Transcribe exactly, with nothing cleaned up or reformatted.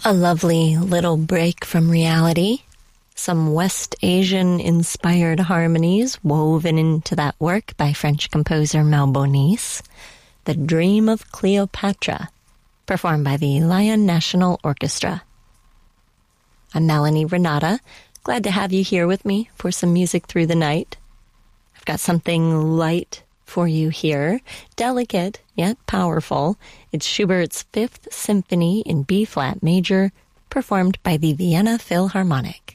A lovely little break from reality. Some West Asian-inspired harmonies woven into that work by French composer Malbonis. The Dream of Cleopatra, performed by the Lion National Orchestra. I'm Melanie Renata. Glad to have you here with me for some music through the night. I've got something light for you here, delicate yet powerful. It's Schubert's Fifth Symphony in B-flat major, performed by the Vienna Philharmonic.